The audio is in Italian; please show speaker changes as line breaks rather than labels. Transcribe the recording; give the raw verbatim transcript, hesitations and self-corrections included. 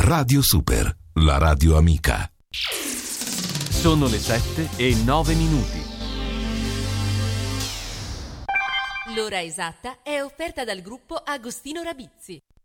Radio Super, la radio amica.
Sono le sette e nove minuti.
L'ora esatta è offerta dal gruppo Agostino Rabizzi.